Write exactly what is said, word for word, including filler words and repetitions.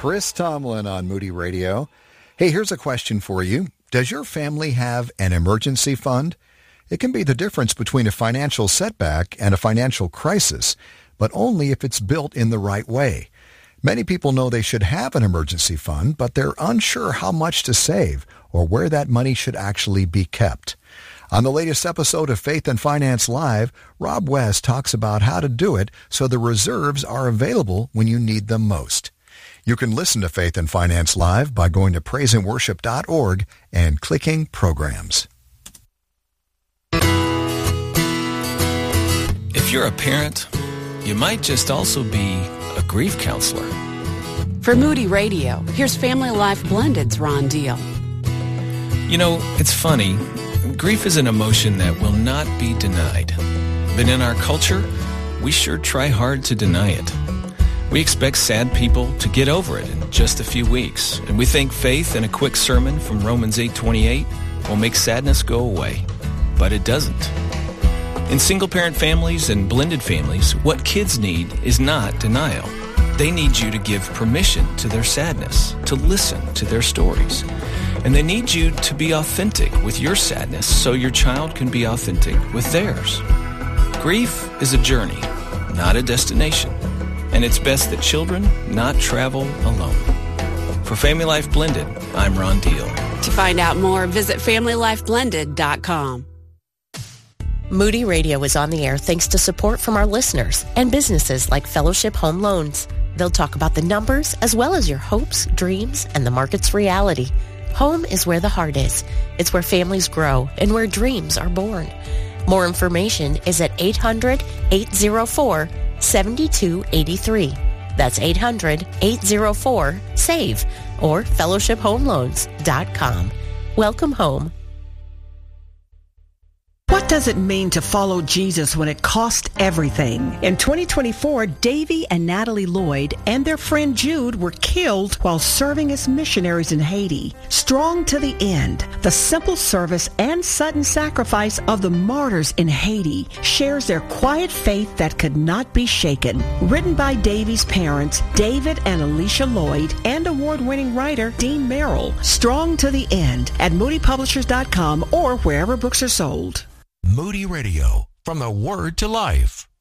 Chris Tomlin on Moody Radio. Hey, here's a question for you. Does your family have an emergency fund? It can be the difference between a financial setback and a financial crisis, but only if it's built in the right way. Many people know they should have an emergency fund, but they're unsure how much to save or where that money should actually be kept. On the latest episode of Faith and Finance Live, Rob West talks about how to do it so the reserves are available when you need them most. You can listen to Faith and Finance Live by going to praise and worship dot org and clicking Programs. If you're a parent, you might just also be a grief counselor. For Moody Radio, here's Family Life Blended's Ron Deal. You know, it's funny. Grief is an emotion that will not be denied. But in our culture, we sure try hard to deny it. We expect sad people to get over it in just a few weeks, and we think faith and a quick sermon from Romans eight twenty-eight will make sadness go away. But it doesn't. In single-parent families and blended families, what kids need is not denial. They need you to give permission to their sadness, to listen to their stories. And they need you to be authentic with your sadness so your child can be authentic with theirs. Grief is a journey, not a destination. And it's best that children not travel alone. For Family Life Blended, I'm Ron Deal. To find out more, visit family life blended dot com. Moody Radio is on the air thanks to support from our listeners and businesses like Fellowship Home Loans. They'll talk about the numbers as well as your hopes, dreams, and the market's reality. Home is where the heart is. It's where families grow and where dreams are born. More information is at eight hundred, eight oh four, seven two eight three. That's eight hundred, eight oh four, S A V E or fellowship home loans dot com. Welcome home. What does it mean to follow Jesus when it costs everything? In twenty twenty-four, Davy and Natalie Lloyd and their friend Jude were killed while serving as missionaries in Haiti. Strong to the end, the simple service and sudden sacrifice of the martyrs in Haiti shares their quiet faith that could not be shaken. Written by Davy's parents, David and Alicia Lloyd, and award-winning writer Dean Merrill. Strong to the end at moody publishers dot com or wherever books are sold. Moody Radio, from the Word to Life.